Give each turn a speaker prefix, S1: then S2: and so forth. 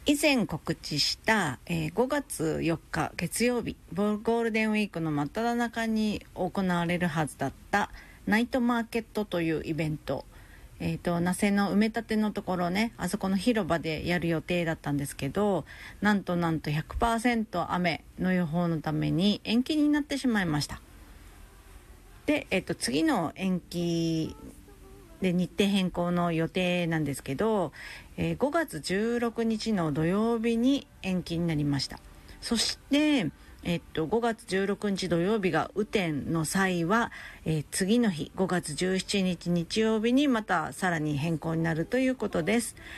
S1: 以前告知した、5月4日月曜日ゴールデンウィークの真っ只中に行われるはずだったナイトマーケットというイベント、那須の埋め立てのところね、あそこの広場でやる予定だったんですけど、なんと 100% 雨の予報のために延期になってしまいました。で、次の延期で日程変更の予定なんですけど、5月16日の土曜日に延期になりました。そして、5月16日土曜日が雨天の際は、次の日5月17日日曜日にまたさらに変更になるということです。